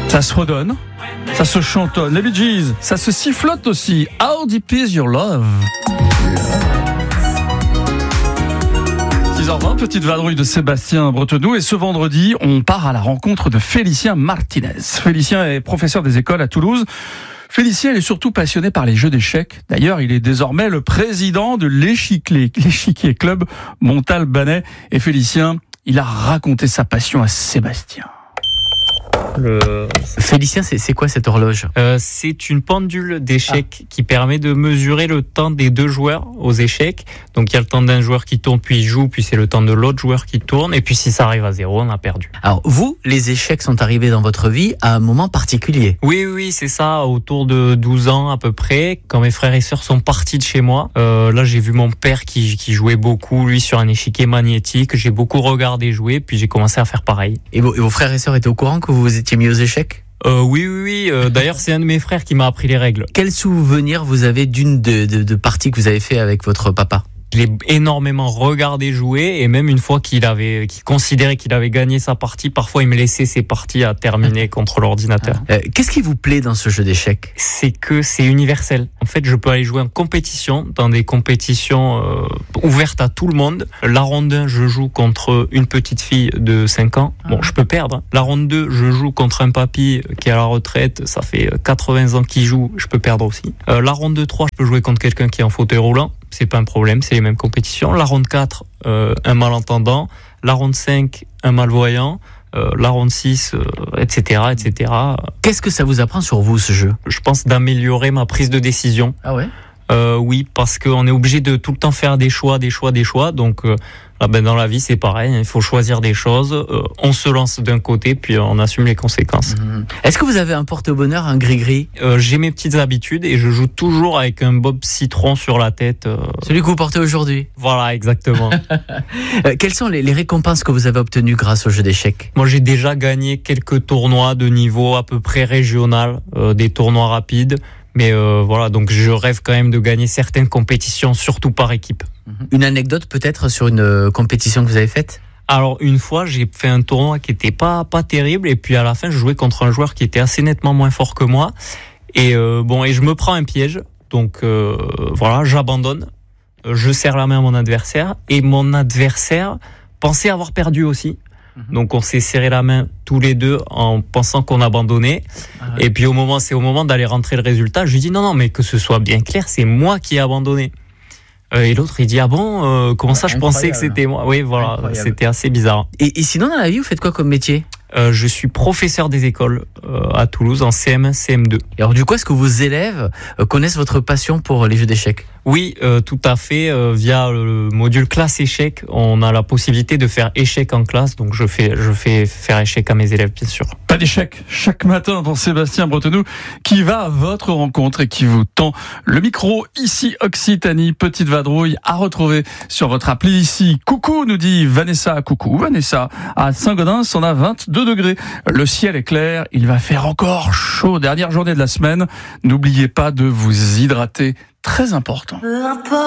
Ça se redonne, ça se chantonne. Les Bee Gees, ça se sifflote aussi. How deep is your love? 6h20, petite vadrouille de Sébastien Bretenou. Et ce vendredi, on part à la rencontre de Félicien Martinez. Félicien est professeur des écoles à Toulouse. Félicien est surtout passionné par les jeux d'échecs. D'ailleurs, il est désormais le président de l'échiquier club Montalbanais. Et Félicien, il a raconté sa passion à Sébastien. Félicien, c'est quoi cette horloge ? C'est une pendule d'échecs qui permet de mesurer le temps des deux joueurs aux échecs. Donc il y a le temps d'un joueur qui tourne puis il joue, puis c'est le temps de l'autre joueur qui tourne, et puis si ça arrive à 0, on a perdu. Alors vous, les échecs sont arrivés dans votre vie à un moment particulier. Oui, c'est ça, autour de 12 ans à peu près, quand mes frères et sœurs sont partis de chez moi. Là j'ai vu mon père qui jouait beaucoup, lui sur un échiquier magnétique, j'ai beaucoup regardé jouer, puis j'ai commencé à faire pareil. Et vos frères et sœurs étaient au courant que vous étiez mis aux échecs ? Oui. D'ailleurs, c'est un de mes frères qui m'a appris les règles. Quel souvenir vous avez d'une de partie que vous avez fait avec votre papa ? Je l'ai énormément regardé jouer, et même une fois qu'il considérait qu'il avait gagné sa partie, parfois il me laissait ses parties à terminer contre l'ordinateur. Qu'est-ce qui vous plaît dans ce jeu d'échecs ? C'est que c'est universel. En fait, je peux aller jouer en compétition, dans des compétitions ouvertes à tout le monde. La ronde 1, je joue contre une petite fille de 5 ans. Bon, je peux perdre. La ronde 2, je joue contre un papy qui est à la retraite. Ça fait 80 ans qu'il joue, je peux perdre aussi. La ronde 3, je peux jouer contre quelqu'un qui est en fauteuil roulant. C'est pas un problème, c'est les mêmes compétitions. La ronde 4, un malentendant. La ronde 5, un malvoyant. La ronde 6, etc. Qu'est-ce que ça vous apprend sur vous, ce jeu ? Je pense d'améliorer ma prise de décision. Ah ouais ? Oui, parce qu'on est obligé de tout le temps faire des choix. Donc, dans la vie, c'est pareil. Il faut choisir des choses. On se lance d'un côté, puis on assume les conséquences. Est-ce que vous avez un porte-bonheur, un gris-gris ? J'ai mes petites habitudes et je joue toujours avec un bob citron sur la tête. Celui que vous portez aujourd'hui ? Voilà, exactement. Quelles sont les récompenses que vous avez obtenues grâce au jeu d'échecs ? Moi, j'ai déjà gagné quelques tournois de niveau à peu près régional, des tournois rapides. Mais donc je rêve quand même de gagner certaines compétitions, surtout par équipe. Une anecdote peut-être sur une compétition que vous avez faite ? Alors une fois, j'ai fait un tournoi qui était pas terrible, et puis à la fin, je jouais contre un joueur qui était assez nettement moins fort que moi. Et je me prends un piège. Donc j'abandonne. Je serre la main à mon adversaire, et mon adversaire pensait avoir perdu aussi. Donc on s'est serré la main tous les deux en pensant qu'on abandonnait. Et puis c'est au moment d'aller rentrer le résultat, je lui dis non, mais que ce soit bien clair, c'est moi qui ai abandonné. Et l'autre il dit comment ça, je pensais que c'était moi. Oui, voilà, incroyable. C'était assez bizarre. Et sinon dans la vie, vous faites quoi comme métier ? Je suis professeur des écoles à Toulouse en CM1, CM2. Et alors du coup, est-ce que vos élèves connaissent votre passion pour les jeux d'échecs ? Oui, tout à fait. Via le module classe échec, on a la possibilité de faire échec en classe. Donc je fais faire échec à mes élèves, bien sûr. Pas d'échec chaque matin pour Sébastien Bretenou qui va à votre rencontre et qui vous tend le micro. Ici Occitanie, petite vadrouille à retrouver sur votre appli ici. Coucou, nous dit Vanessa. Coucou Vanessa. À Saint-Gaudens, on a 22 degrés. Le ciel est clair, il va faire encore chaud. Dernière journée de la semaine. N'oubliez pas de vous hydrater. Très important.